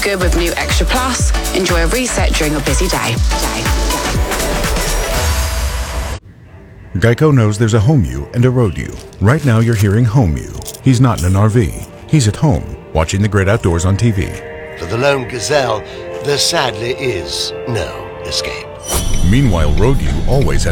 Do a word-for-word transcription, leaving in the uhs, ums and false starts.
Good with new Extra Plus. Enjoy a reset during a busy day. day. Geico knows there's a home you and a road you. Right now you're hearing home you. He's not in an R V. He's at home, watching the great outdoors on T V. For the lone gazelle, there sadly is no escape. Meanwhile, road you always has